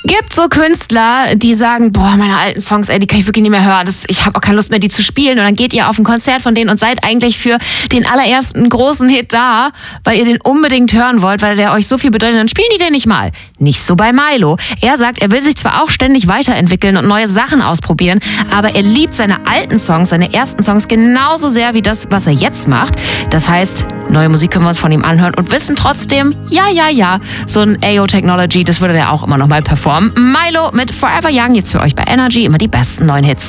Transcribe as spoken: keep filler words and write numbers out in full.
Gibt so Künstler, die sagen, boah, meine alten Songs, ey, die kann ich wirklich nicht mehr hören. Das, ich habe auch keine Lust mehr, die zu spielen. Und dann geht ihr auf ein Konzert von denen und seid eigentlich für den allerersten großen Hit da, weil ihr den unbedingt hören wollt, weil der euch so viel bedeutet. Dann spielen die den nicht mal. Nicht so bei Milo. Er sagt, er will sich zwar auch ständig weiterentwickeln und neue Sachen ausprobieren, aber er liebt seine alten Songs, seine ersten Songs genauso sehr wie das, was er jetzt macht. Das heißt, neue Musik können wir uns von ihm anhören und wissen trotzdem, ja, ja, ja, so ein A O Technology, das würde der auch immer noch mal performen. Milo mit Forever Young, jetzt für euch bei Energy, immer die besten neuen Hits.